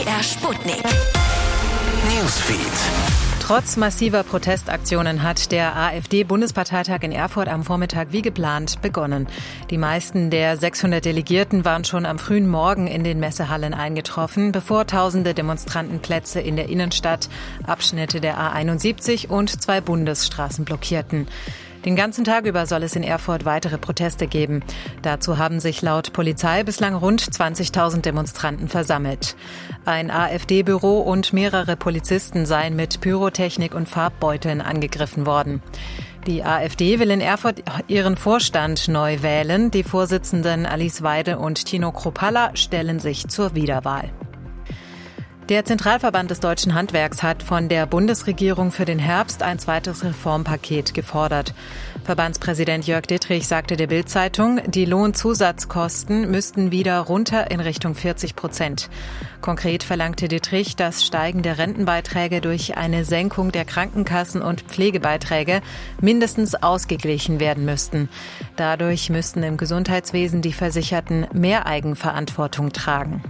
Sputnik Newsfeed. Trotz massiver Protestaktionen hat der AfD-Bundesparteitag in Erfurt am Vormittag wie geplant begonnen. Die meisten der 600 Delegierten waren schon am frühen Morgen in den Messehallen eingetroffen, bevor tausende Demonstranten Plätze in der Innenstadt, Abschnitte der A71 und 2 Bundesstraßen blockierten. Den ganzen Tag über soll es in Erfurt weitere Proteste geben. Dazu haben sich laut Polizei bislang rund 20.000 Demonstranten versammelt. Ein AfD-Büro und mehrere Polizisten seien mit Pyrotechnik und Farbbeuteln angegriffen worden. Die AfD will in Erfurt ihren Vorstand neu wählen. Die Vorsitzenden Alice Weidel und Tino Kruppalla stellen sich zur Wiederwahl. Der Zentralverband des Deutschen Handwerks hat von der Bundesregierung für den Herbst ein zweites Reformpaket gefordert. Verbandspräsident Jörg Dittrich sagte der Bild-Zeitung, die Lohnzusatzkosten müssten wieder runter in Richtung 40%. Konkret verlangte Dittrich, dass steigende Rentenbeiträge durch eine Senkung der Krankenkassen- und Pflegebeiträge mindestens ausgeglichen werden müssten. Dadurch müssten im Gesundheitswesen die Versicherten mehr Eigenverantwortung tragen.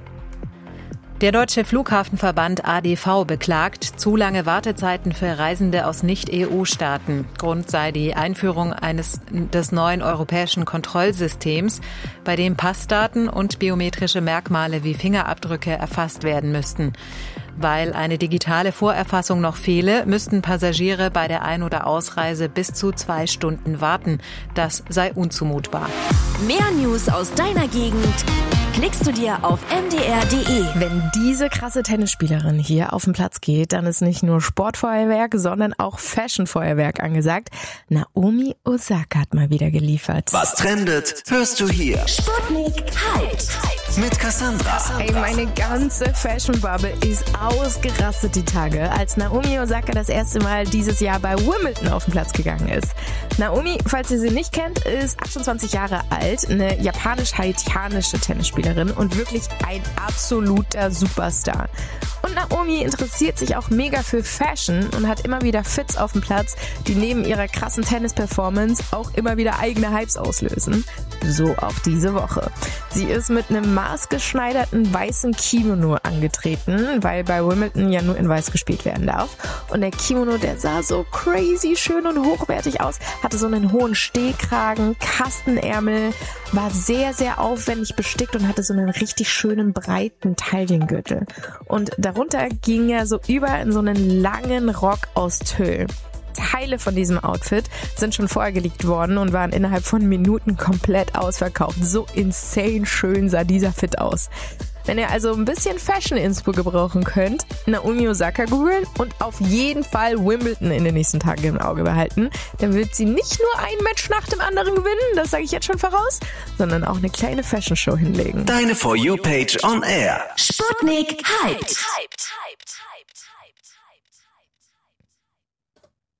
Der Deutsche Flughafenverband ADV beklagt zu lange Wartezeiten für Reisende aus Nicht-EU-Staaten. Grund sei die Einführung des neuen europäischen Kontrollsystems, bei dem Passdaten und biometrische Merkmale wie Fingerabdrücke erfasst werden müssten. Weil eine digitale Vorerfassung noch fehle, müssten Passagiere bei der Ein- oder Ausreise bis zu 2 Stunden warten. Das sei unzumutbar. Mehr News aus deiner Gegend klickst du dir auf mdr.de. Wenn diese krasse Tennisspielerin hier auf den Platz geht, dann ist nicht nur Sportfeuerwerk, sondern auch Fashionfeuerwerk angesagt. Naomi Osaka hat mal wieder geliefert. Was trendet, hörst du hier. Sputnik Hyped. Mit Cassandra. Ey, meine ganze Fashion-Bubble ist ausgerastet die Tage, als Naomi Osaka das erste Mal dieses Jahr bei Wimbledon auf den Platz gegangen ist. Naomi, falls ihr sie nicht kennt, ist 28 Jahre alt, eine japanisch-haitianische Tennisspielerin und wirklich ein absoluter Superstar. Und Naomi interessiert sich auch mega für Fashion und hat immer wieder Fits auf dem Platz, die neben ihrer krassen Tennis-Performance auch immer wieder eigene Hypes auslösen. So auch diese Woche. Sie ist mit einem maßgeschneiderten weißen Kimono angetreten, weil bei Wimbledon ja nur in weiß gespielt werden darf. Und der Kimono, der sah so crazy schön und hochwertig aus, hatte so einen hohen Stehkragen, Kastenärmel, war sehr, sehr aufwendig bestickt und hatte so einen richtig schönen breiten Taillengürtel. Und darunter ging er so über in so einen langen Rock aus Tüll. Teile von diesem Outfit sind schon vorher geleakt worden und waren innerhalb von Minuten komplett ausverkauft. So insane schön sah dieser Fit aus. Wenn ihr also ein bisschen Fashion-Inspo gebrauchen könnt, Naomi Osaka googeln und auf jeden Fall Wimbledon in den nächsten Tagen im Auge behalten, dann wird sie nicht nur ein Match nach dem anderen gewinnen, das sage ich jetzt schon voraus, sondern auch eine kleine Fashion-Show hinlegen. Deine For You-Page on Air. Sputnik Hyped.